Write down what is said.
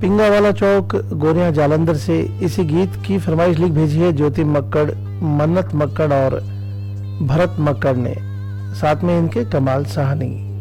पिंगा वाला चौक गोरियां जालंधर से इसी गीत की फरमाइश लिख भेजी है ज्योति मक्कड़, मन्नत मक्कड़ और भरत मक्कड़ ने, साथ में इनके कमाल साहनी।